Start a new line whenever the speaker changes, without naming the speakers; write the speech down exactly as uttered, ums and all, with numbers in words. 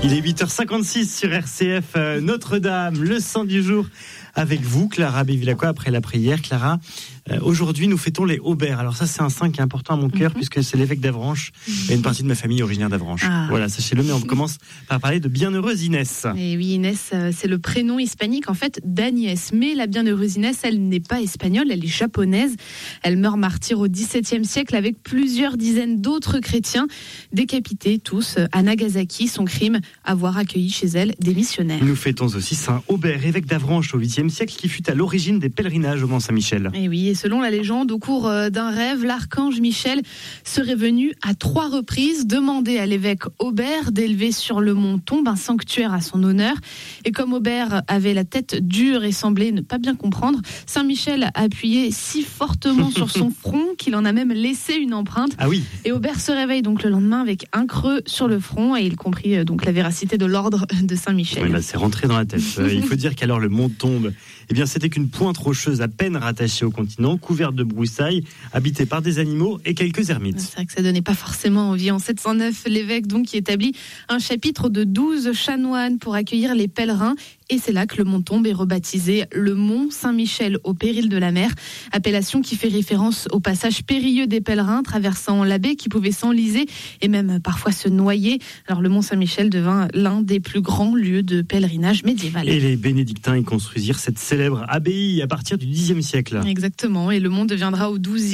Il est huit heures cinquante-six sur R C F, euh, Notre-Dame, le saint du jour. Avec vous, Clara Bevilacqua, après la prière. Clara, euh, aujourd'hui, nous fêtons les Aubert. Alors ça, c'est un saint qui est important à mon cœur, mm-hmm. puisque c'est l'évêque d'Avranches. Il y a une partie de ma famille originaire d'Avranches. Ah. Voilà, sachez-le, mais on commence par parler de bienheureuse Inès.
Et oui, Inès, c'est le prénom hispanique, en fait, d'Agnès. Mais la bienheureuse Inès, elle n'est pas espagnole, elle est japonaise. Elle meurt martyre au dix-septième siècle avec plusieurs dizaines d'autres chrétiens, décapités tous à Nagasaki. Son crime, avoir accueilli chez elle des missionnaires.
Nous fêtons aussi saint Aubert, évêque d'Avranches au huitième siècle, qui fut à l'origine des pèlerinages au Mont-Saint-Michel.
Et oui, et selon la légende, au cours d'un rêve, l'archange Michel serait venu à trois reprises demander à l'évêque Aubert d'élever sur le mont Tombe un sanctuaire à son honneur. Et comme Aubert avait la tête dure et semblait ne pas bien comprendre, Saint Michel a appuyé si fortement sur son front qu'il en a même laissé une empreinte.
Ah oui.
Et Aubert se réveille donc le lendemain avec un creux sur le front et il comprit donc la véracité de l'ordre de Saint Michel.
Oui, bah, c'est rentré dans la tête. euh, il faut dire qu'alors le mont Tombe, eh bien, c'était qu'une pointe rocheuse à peine rattachée au continent, couverte de broussailles, habitée par des animaux et quelques ermites.
C'est vrai que ça donnait pas forcément envie. En sept cent neuf, l'évêque donc qui établit un chapitre de douze chanoines pour accueillir les pèlerins. Et c'est là que le mont Tombe est rebaptisé le mont Saint-Michel au péril de la mer, appellation qui fait référence au passage périlleux des pèlerins traversant la baie qui pouvaient s'enliser et même parfois se noyer. Alors le mont Saint-Michel devint l'un des plus grands lieux de pèlerinage médiéval.
Et les bénédictins y construisirent cette célèbre abbaye à partir du dixième siècle.
Exactement, et le mont deviendra au douzième